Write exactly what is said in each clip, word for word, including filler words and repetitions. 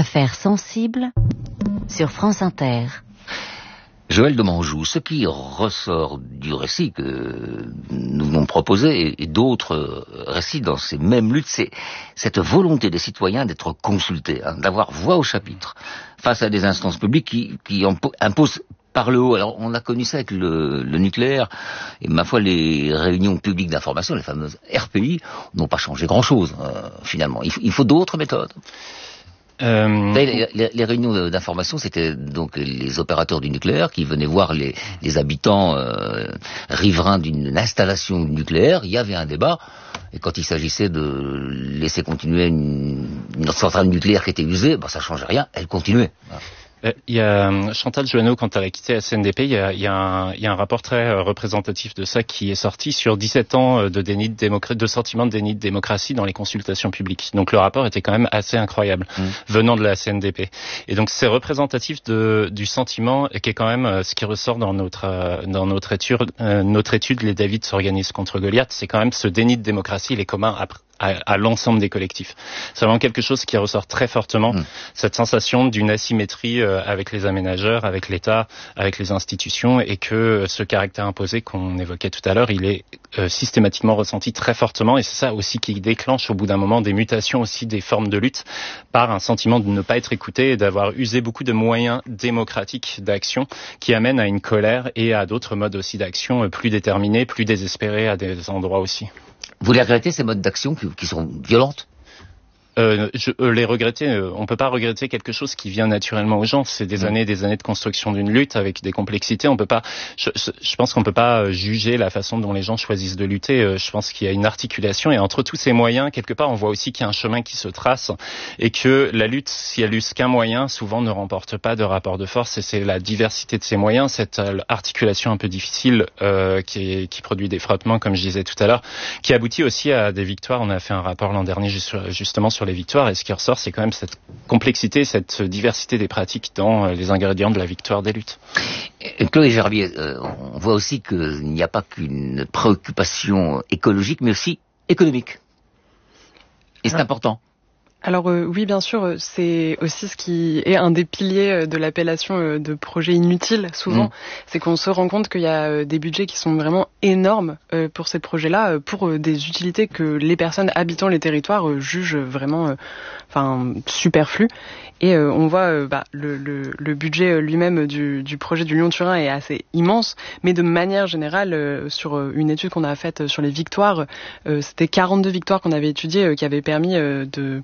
Affaires sensibles sur France Inter. Joël de Manjou, ce qui ressort du récit que nous nous proposons et d'autres récits dans ces mêmes luttes, c'est cette volonté des citoyens d'être consultés, hein, d'avoir voix au chapitre face à des instances publiques qui, qui imposent par le haut. Alors on a connu ça avec le, le nucléaire, et ma foi les réunions publiques d'information, les fameuses R P I, n'ont pas changé grand-chose euh, finalement. Il faut, il faut d'autres méthodes. Euh... Les, les, les réunions d'information, c'était donc les opérateurs du nucléaire qui venaient voir les, les habitants euh, riverains d'une installation nucléaire. Il y avait un débat, et quand il s'agissait de laisser continuer une, une centrale nucléaire qui était usée, ben ça changeait rien, elle continuait. Voilà. Il y a Chantal Joanneau, quand elle a quitté la C N D P, il y a, il y a, un, il y a un rapport très représentatif de ça qui est sorti sur dix-sept ans de déni de, démocra- de sentiment de déni de démocratie dans les consultations publiques. Donc le rapport était quand même assez incroyable, mmh. venant de la C N D P. Et donc c'est représentatif de, du sentiment qui est quand même ce qui ressort dans notre, dans notre étude, euh, notre étude, les David s'organisent contre Goliath, c'est quand même ce déni de démocratie, il est commun après. À, à l'ensemble des collectifs. C'est vraiment quelque chose qui ressort très fortement, mmh. cette sensation d'une asymétrie euh, avec les aménageurs, avec l'État, avec les institutions, et que euh, ce caractère imposé qu'on évoquait tout à l'heure, il est euh, systématiquement ressenti très fortement, et c'est ça aussi qui déclenche au bout d'un moment des mutations aussi des formes de lutte, par un sentiment de ne pas être écouté et d'avoir usé beaucoup de moyens démocratiques d'action qui amènent à une colère et à d'autres modes aussi d'action plus déterminés, plus désespérés à des endroits aussi. Vous les regrettez, ces modes d'action qui, qui sont violentes ? Euh, je, euh, les regretter, euh, on peut pas regretter quelque chose qui vient naturellement aux gens. C'est des mmh. années et des années de construction d'une lutte avec des complexités. On peut pas, je, je pense qu'on peut pas juger la façon dont les gens choisissent de lutter. Euh, je pense qu'il y a une articulation, et entre tous ces moyens, quelque part, on voit aussi qu'il y a un chemin qui se trace, et que la lutte, si elle use qu'un moyen, souvent ne remporte pas de rapport de force. Et c'est la diversité de ces moyens, cette articulation un peu difficile euh, qui, est, qui produit des frottements, comme je disais tout à l'heure, qui aboutit aussi à des victoires. On a fait un rapport l'an dernier juste, justement sur les victoires, et ce qui ressort, c'est quand même cette complexité, cette diversité des pratiques dans les ingrédients de la victoire des luttes. Chloé Gerbier, euh, on voit aussi qu'il n'y a pas qu'une préoccupation écologique, mais aussi économique. Et c'est ah. important. Alors euh, oui, bien sûr, c'est aussi ce qui est un des piliers de l'appellation de projet inutile, souvent, mmh. c'est qu'on se rend compte qu'il y a des budgets qui sont vraiment énormes euh, pour ces projets-là, pour euh, des utilités que les personnes habitant les territoires euh, jugent vraiment euh, enfin, superflues. Et euh, on voit euh, bah, le, le, le budget lui-même du, du projet du Lyon-Turin est assez immense, mais de manière générale, euh, sur une étude qu'on a faite sur les victoires, euh, c'était quarante-deux victoires qu'on avait étudiées euh, qui avaient permis euh, de...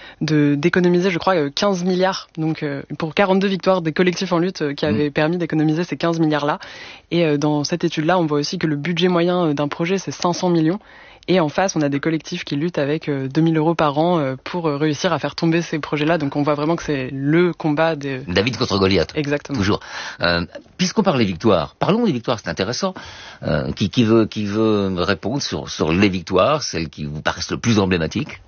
de d'économiser, je crois, quinze milliards. Donc, euh, pour quarante-deux victoires des collectifs en lutte euh, qui avaient mmh. permis d'économiser ces quinze milliards-là. Et euh, dans cette étude-là, on voit aussi que le budget moyen d'un projet, c'est cinq cents millions. Et en face, on a des collectifs qui luttent avec euh, deux mille euros par an euh, pour euh, réussir à faire tomber ces projets-là. Donc, on voit vraiment que c'est le combat de... David contre Goliath. Exactement. Toujours. Euh, puisqu'on parle des victoires, parlons des victoires, c'est intéressant. Euh, qui, qui veut, qui veut me répondre sur, sur les victoires, celles qui vous paraissent le plus emblématiques?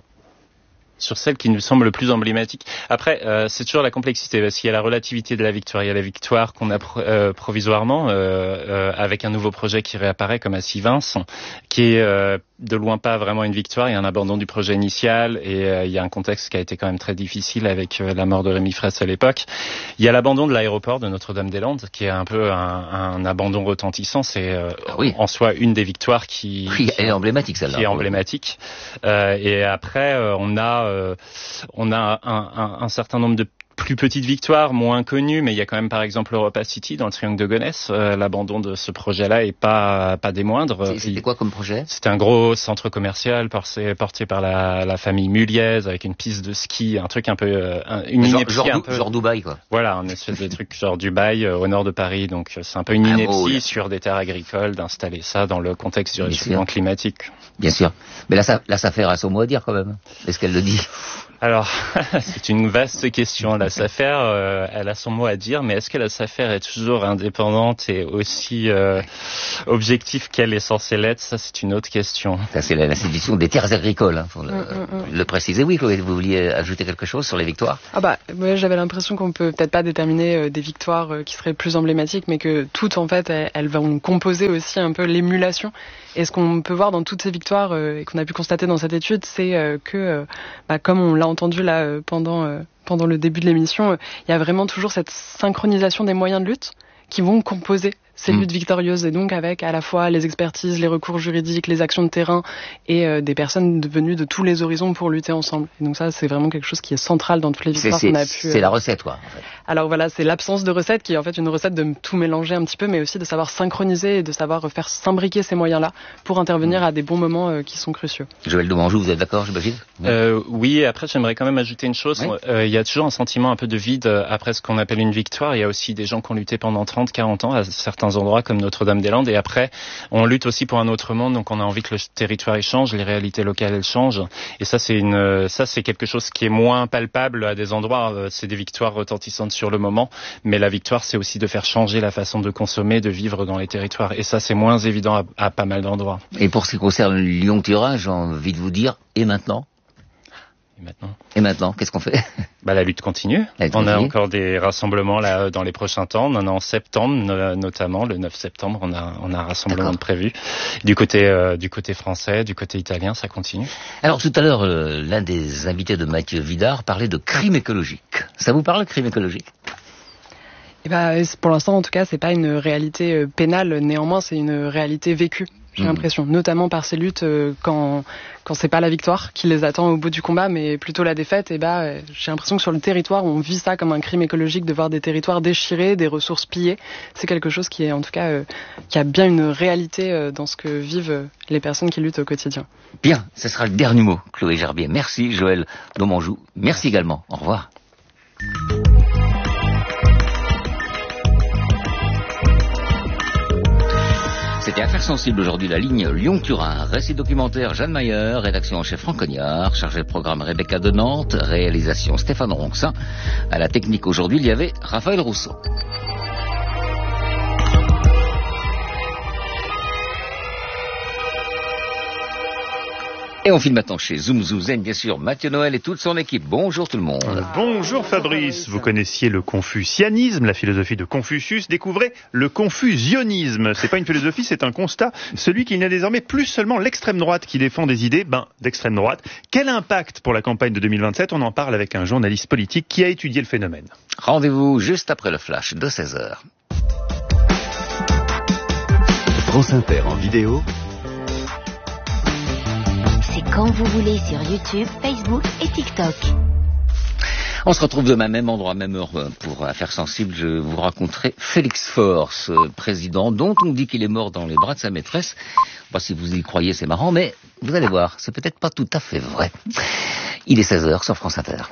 Sur celle qui nous semble le plus emblématique. Après, euh, c'est toujours la complexité, parce qu'il y a la relativité de la victoire. Il y a la victoire qu'on a pro- euh, provisoirement, euh, euh, avec un nouveau projet qui réapparaît comme à Sivins, qui est euh, de loin pas vraiment une victoire. Il y a un abandon du projet initial, et euh, il y a un contexte qui a été quand même très difficile avec euh, la mort de Rémi Fraisse à l'époque. Il y a l'abandon de l'aéroport de Notre-Dame-des-Landes, qui est un peu un, un abandon retentissant. C'est euh, ah oui. en soi une des victoires qui, oui, elle est emblématique, celle-là. Qui est emblématique. Euh, et après, euh, on a Euh, on a un, un, un certain nombre de plus petites victoires, moins connues, mais il y a quand même par exemple Europa City dans le triangle de Gonesse. Euh, l'abandon de ce projet-là est pas pas des moindres. C'était il, quoi comme projet? C'était un gros centre commercial porté, porté par la, la famille Muliez, avec une piste de ski, un truc un peu un, une genre, ineptie genre, un peu genre Dubaï quoi. Voilà, un espèce de truc genre Dubaï euh, au nord de Paris. Donc c'est un peu une ineptie ah, sur des terres agricoles d'installer ça dans le contexte du réchauffement climatique. Bien sûr. Mais là ça là ça fait à son mot à dire quand même. Est-ce qu'elle le dit? Alors, c'est une vaste question. La Safer, euh, elle a son mot à dire, mais est-ce que la Safer est toujours indépendante et aussi euh, objective qu'elle est censée l'être? Ça, c'est une autre question. Ça, c'est l'institution des terres agricoles, hein, pour le, mmh, mmh. le préciser. Oui, Chloé, vous vouliez ajouter quelque chose sur les victoires? Ah bah, ouais, j'avais l'impression qu'on peut peut-être pas déterminer euh, des victoires euh, qui seraient plus emblématiques, mais que toutes, en fait, elles, elles vont composer aussi un peu l'émulation. Et ce qu'on peut voir dans toutes ces victoires euh, et qu'on a pu constater dans cette étude, c'est euh, que, euh, bah, comme on l'a entendu là euh, pendant euh, pendant le début de l'émission, il y a vraiment toujours cette synchronisation des moyens de lutte qui vont composer ces luttes victorieuses, et donc avec à la fois les expertises, les recours juridiques, les actions de terrain et euh, des personnes venues de tous les horizons pour lutter ensemble. Et donc ça, c'est vraiment quelque chose qui est central dans toutes les victoires c'est, qu'on a pu... C'est euh... la recette, quoi. En fait. Alors voilà, c'est l'absence de recette qui est en fait une recette de tout mélanger un petit peu, mais aussi de savoir synchroniser et de savoir faire s'imbriquer ces moyens-là pour intervenir mmh. à des bons moments euh, qui sont cruciaux. Joël Domanjou, vous êtes d'accord, j'imagine ? euh, Oui, et après j'aimerais quand même ajouter une chose. Il oui. euh, y a toujours un sentiment un peu de vide après ce qu'on appelle une victoire. Il y a aussi des gens qui ont lutté pendant trente, quarante ans à certains endroits comme Notre-Dame-des-Landes, et après on lutte aussi pour un autre monde, donc on a envie que le territoire change, les réalités locales elles changent, et ça c'est une ça c'est quelque chose qui est moins palpable à des endroits. C'est des victoires retentissantes sur le moment, mais la victoire c'est aussi de faire changer la façon de consommer, de vivre dans les territoires, et ça c'est moins évident à, à pas mal d'endroits. Et pour ce qui concerne Lyon-Turin, j'ai envie de vous dire, et maintenant ? Et maintenant Et maintenant, qu'est-ce qu'on fait ? Bah, la lutte continue. La lutte on continue. A encore des rassemblements là dans les prochains temps. On en a en septembre, notamment le neuf septembre, on a on a un rassemblement de prévu. Du côté euh, du côté français, du côté italien, ça continue. Alors tout à l'heure, euh, l'un des invités de Mathieu Vidard parlait de crime écologique. Ça vous parle, le crime écologique ? Eh ben, pour l'instant, en tout cas, c'est pas une réalité pénale. Néanmoins, c'est une réalité vécue. J'ai mmh. l'impression, notamment par ces luttes euh, quand quand c'est pas la victoire qui les attend au bout du combat, mais plutôt la défaite. Et bah, euh, j'ai l'impression que sur le territoire, on vit ça comme un crime écologique, de voir des territoires déchirés, des ressources pillées. C'est quelque chose qui est, en tout cas, euh, qui a bien une réalité euh, dans ce que vivent euh, les personnes qui luttent au quotidien. Bien, ce sera le dernier mot, Chloé Gerbier. Merci, Joël Domanjou. Merci également. Au revoir. C'était Affaires sensibles aujourd'hui, la ligne Lyon-Turin. Récit documentaire Jeanne Mayer, rédaction en chef Franck Cognard, chargé de programme Rebecca de Nantes, réalisation Stéphane Ronxin. À la technique aujourd'hui, il y avait Raphaël Rousseau. Et on file maintenant chez Zoom Zoom Zen, bien sûr, Mathieu Noël et toute son équipe. Bonjour tout le monde. Euh, bonjour Fabrice. Vous connaissiez le confucianisme, la philosophie de Confucius. Découvrez le confusionnisme. C'est pas une philosophie, c'est un constat. Celui qu'il n'y a désormais plus seulement l'extrême droite qui défend des idées, ben, d'extrême droite. Quel impact pour la campagne de deux mille vingt-sept ? On en parle avec un journaliste politique qui a étudié le phénomène. Rendez-vous juste après le flash de seize heures. France Inter en vidéo. C'est quand vous voulez sur YouTube, Facebook et TikTok. On se retrouve demain, même endroit, même heure pour Affaires sensibles. Je vous raconterai Félix Faure, ce président dont on dit qu'il est mort dans les bras de sa maîtresse. Bon, si vous y croyez, c'est marrant, mais vous allez voir, c'est peut-être pas tout à fait vrai. Il est seize heures sur France Inter.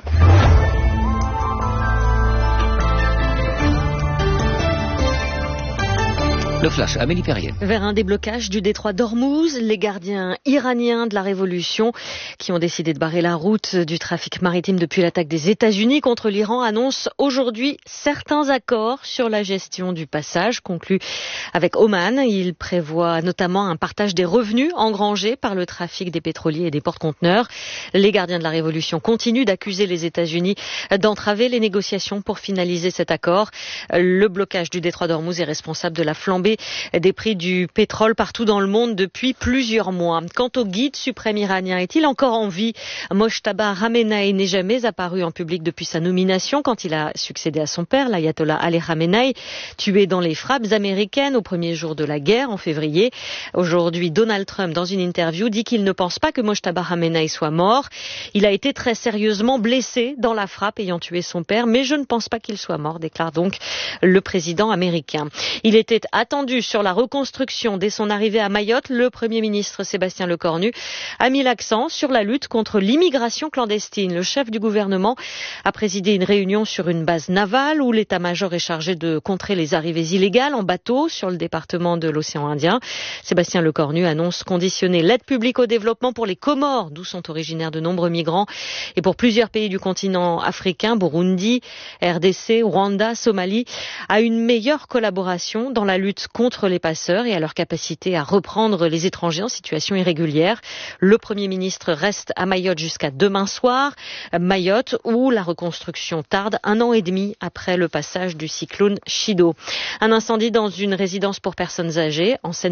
Le flash, Amélie Perrier. Vers un déblocage du détroit d'Ormuz, les gardiens iraniens de la révolution qui ont décidé de barrer la route du trafic maritime depuis l'attaque des États-Unis contre l'Iran annoncent aujourd'hui certains accords sur la gestion du passage conclus avec Oman. Ils prévoient notamment un partage des revenus engrangés par le trafic des pétroliers et des porte-conteneurs. Les gardiens de la révolution continuent d'accuser les États-Unis d'entraver les négociations pour finaliser cet accord. Le blocage du détroit d'Ormuz est responsable de la flambée des prix du pétrole partout dans le monde depuis plusieurs mois. Quant au guide suprême iranien, est-il encore en vie ? Mojtaba Khamenei n'est jamais apparu en public depuis sa nomination quand il a succédé à son père, l'ayatollah Ali Khamenei, tué dans les frappes américaines au premier jour de la guerre en février. Aujourd'hui, Donald Trump, dans une interview, dit qu'il ne pense pas que Mojtaba Khamenei soit mort. Il a été très sérieusement blessé dans la frappe ayant tué son père, mais je ne pense pas qu'il soit mort, déclare donc le président américain. Il était attendu sur la reconstruction dès son arrivée à Mayotte. Le Premier ministre Sébastien Lecornu a mis l'accent sur la lutte contre l'immigration clandestine. Le chef du gouvernement a présidé une réunion sur une base navale où l'état-major est chargé de contrer les arrivées illégales en bateau sur le département de l'océan Indien. Sébastien Lecornu annonce conditionner l'aide publique au développement pour les Comores, d'où sont originaires de nombreux migrants, et pour plusieurs pays du continent africain, Burundi, R D C, Rwanda, Somalie, à une meilleure collaboration dans la lutte contre les passeurs et à leur capacité à reprendre les étrangers en situation irrégulière. Le Premier ministre reste à Mayotte jusqu'à demain soir. Mayotte où la reconstruction tarde un an et demi après le passage du cyclone Chido. Un incendie dans une résidence pour personnes âgées en Seine